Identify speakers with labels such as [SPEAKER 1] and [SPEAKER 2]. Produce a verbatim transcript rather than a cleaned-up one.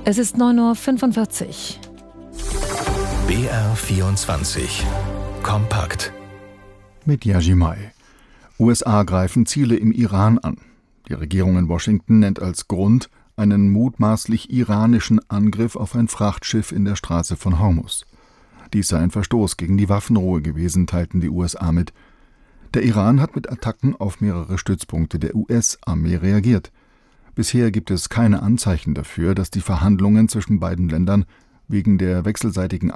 [SPEAKER 1] Es ist neun Uhr fünfundvierzig.
[SPEAKER 2] B R vierundzwanzig Kompakt
[SPEAKER 3] mit Yajimai. U S A greifen Ziele im Iran an. Die Regierung in Washington nennt als Grund einen mutmaßlich iranischen Angriff auf ein Frachtschiff in der Straße von Hormuz. Dies sei ein Verstoß gegen die Waffenruhe gewesen, teilten die U S A mit. Der Iran hat mit Attacken auf mehrere Stützpunkte der U S-Armee reagiert. Bisher gibt es keine Anzeichen dafür, dass die Verhandlungen zwischen beiden Ländern wegen der wechselseitigen